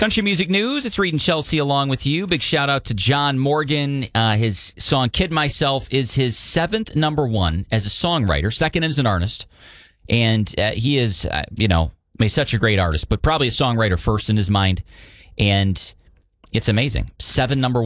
Country music news. It's Reed and Chelsea along with you. Big shout out to John Morgan. His song "Kid Myself" is his 7th number one as a songwriter, 2nd as an artist. And he is, he's such a great artist, but probably a songwriter first in his mind. And it's amazing. 7 number